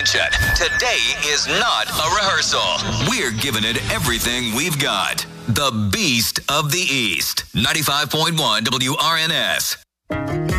attention. Today is not a rehearsal. We're giving it everything we've got. The Beast of the East. 95.1 WRNS.